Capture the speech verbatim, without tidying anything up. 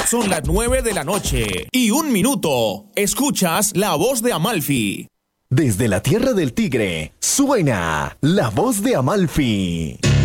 Son las nueve de la noche y un minuto. Escuchas La Voz de Amalfi. Desde la tierra del tigre, suena La Voz de Amalfi.